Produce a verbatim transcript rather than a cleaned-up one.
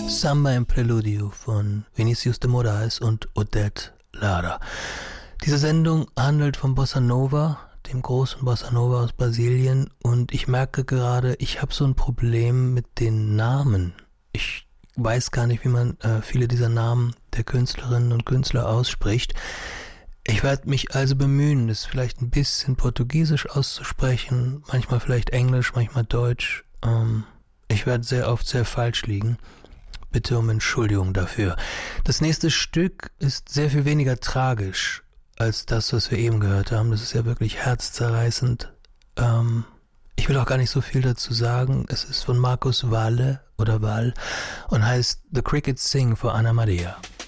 Samba im Preludio von Vinicius de Moraes und Odette Lara. Diese Sendung handelt von Bossa Nova, dem großen Bossa Nova aus Brasilien, und ich merke gerade, ich habe so ein Problem mit den Namen. Ich weiß gar nicht, wie man äh, viele dieser Namen der Künstlerinnen und Künstler ausspricht. Ich werde mich also bemühen, das vielleicht ein bisschen portugiesisch auszusprechen, manchmal vielleicht Englisch, manchmal Deutsch. Ähm, ich werde sehr oft sehr falsch liegen. Bitte um Entschuldigung dafür. Das nächste Stück ist sehr viel weniger tragisch als das, was wir eben gehört haben. Das ist ja wirklich herzzerreißend. Ähm, ich will auch gar nicht so viel dazu sagen. Es ist von Marcos Valle oder Val und heißt The Crickets Sing for Anna Maria.